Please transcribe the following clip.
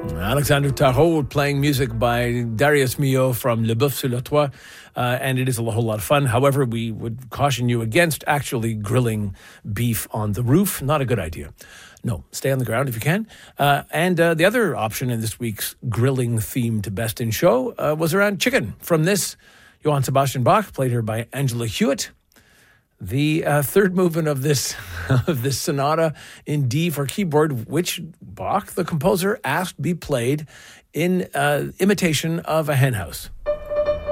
Alexandre Tarot playing music by Darius Milhaud from Le Boeuf sur le Toit, and it is a whole lot of fun. However, we would caution you against actually grilling beef on the roof. Not a good idea. No, stay on the ground if you can. And the other option in this week's grilling-themed Best in Show was around chicken. From this, Johann Sebastian Bach, played here by Angela Hewitt. The third movement of this sonata in D for keyboard, which Bach, the composer, asked be played in imitation of a henhouse.